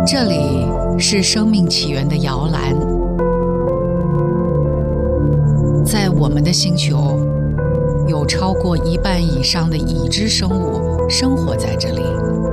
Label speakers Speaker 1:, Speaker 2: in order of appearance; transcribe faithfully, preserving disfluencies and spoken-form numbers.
Speaker 1: 这里是生命起源的摇篮，在我们的星球，有超过一半以上的已知生物生活在这里。